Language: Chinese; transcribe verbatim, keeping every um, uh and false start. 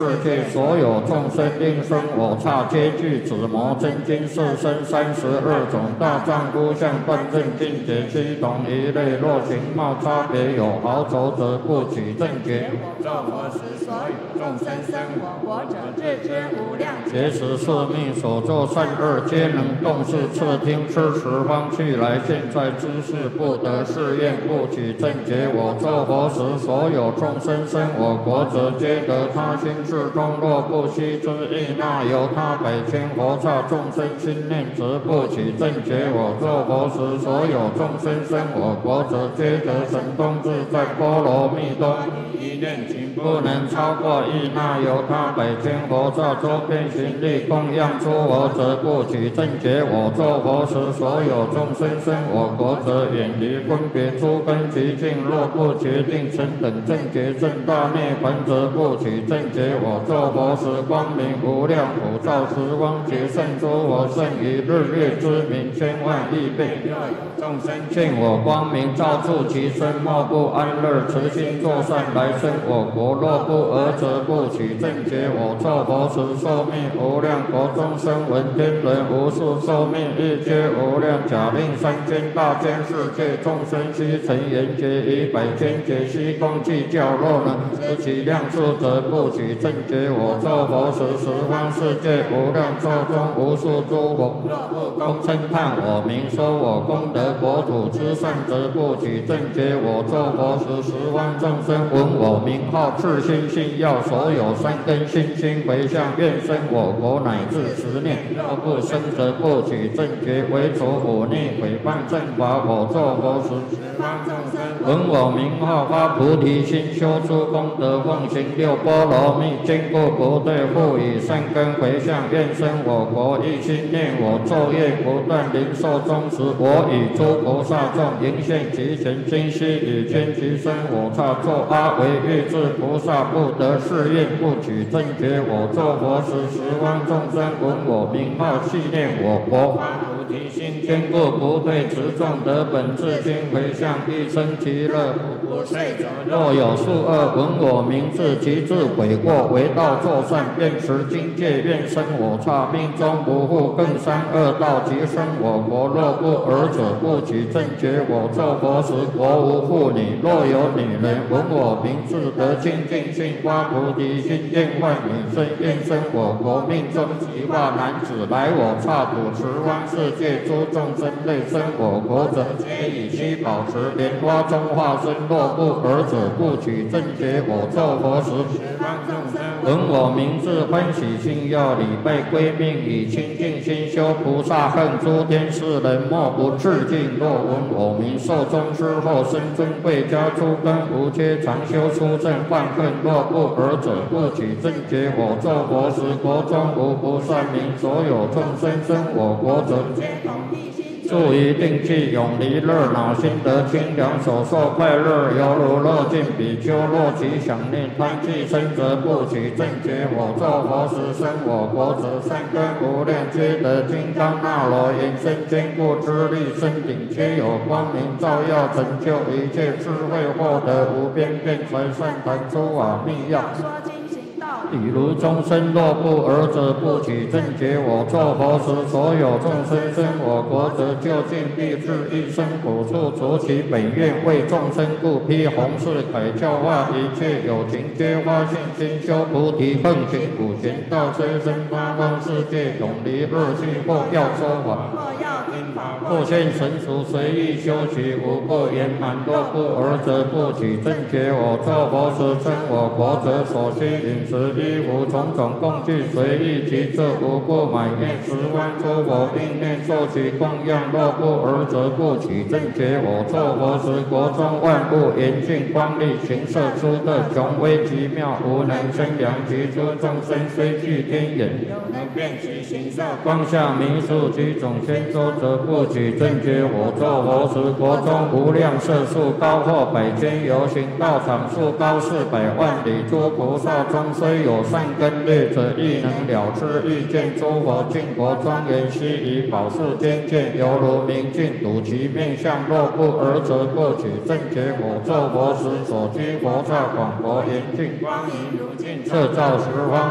世界所有众生应生我刹，皆具紫魔真经四身三十二种大丈夫相断正境界七同一类，若形貌差别有毫轴则不取正觉。 作佛时所有众生生我国者，自知无量劫持是命所作善恶，皆能动视次听吃十方去来，现在知识不得誓愿不取正觉。我作佛时所有众生生我国者，皆得他心智中，若不悉之意，那由他百千佛刹众生心念则不取正觉。我作佛时所有众生生我国者，皆得神通自在波罗蜜多。一念情不能超过意，那由他百千佛刹周遍行力供养诸我者，不取正觉。我作佛时所有众生生我国者，远离分别诸根极境，若不决定成等正觉正大涅槃，则不取正觉。我作佛时光明无量，普照十方劫胜诸我，胜于日月之明千万亿倍。若有众生见我光明照住其身，莫不安乐，慈心作善来生我国。若不尔，则不取正觉。我作佛时寿命无量，国中生闻天人无数寿命，日皆无量。假令三千大千世界众生悉成缘觉，以百千劫悉共计较，若能知其量数，则不取正觉。我作佛时十方世界无量寿中无数诸佛，若不共称叹我名，说我功德国土之善，则不取正觉。我作佛时十方众生闻我名号，自心信要，所有三根心心回向，愿生我国乃至十念。若不生，则不取正觉。为除忤逆毁谤正法，我作佛时十方众生闻我名号，发菩提心，修诸功德，奉行六波罗蜜，经过不对，复以善根回向，愿生我国。一心念我，昼夜不断，灵寿终时，我与诸菩萨众迎现其前，今夕与天齐生我刹，作阿惟越致菩萨，不得誓愿不取正觉。我作佛时十方众生闻我名号，系念我国，发菩提心，坚固不退，持众得本自心回向，一生其乐，不睡者。若有数恶闻我名字，其自悔过，为道作善，愿持经戒，愿生我刹，命中不复更三恶道，即生我国。若不尔者，不取正觉。我作佛时国无妇女，若有女人闻我名字，得清净心，发菩提心，愿换女身，愿生我国。命中即化男子，来我刹土十方世界诸众生类生我国者，皆以须宝池莲花中化身。若不尔者，不取正觉。我作佛时十方众生闻我名字，欢喜心要，礼拜归命，以清净心修菩萨恨，诸天世人莫不致敬。若闻我名，寿终之后生尊贵家，诸根无缺，常修出正犯恨。若不尔者，不取正觉。我作佛时国中无不善名，所有众生生我国者，皆同一心，住于定气，永离热恼，心得清凉，所受快乐，犹如乐尽比丘。若其想念贪气生，则不取正觉。我作佛时生我国者，善根无量，皆得金刚那罗延伸坚固之力，身顶皆有光明照耀，成就一切智慧，获得无边辩才善谈诸法密要。说经行道理，如众生若不尔者，不取正觉。我作佛时所有众生生我国者，究竟必至一生苦处，除其本愿，为众生故，披红饰铠，教化一切有情，皆发信心，修菩提，奉行普贤道，随身八方世界，永离恶趣，或要说法，或要听法，或现神俗，随意修习，无不圆满。若不尔者，不取正觉。我作佛时生我国者，所需饮食衣服种种供具，随意其这无不满愿，十方诸佛并念受其供养。若不尔者，不取正觉。我作佛时国中万物严净光丽，形色出的雄威极妙，无能生量。其诸众生虽具天眼，有能辨其形色，光下明数，其种千周者不取正觉我作佛时，国中无量色数高或百千游行道场数高四百万里，诸菩萨中虽有善根虑者，亦能了知欲见诸佛净国庄严悉以宝树间见，犹如明镜睹其面相。若不尔者不取正觉我作佛时，所居佛刹广博严净光明如镜，摄照十方。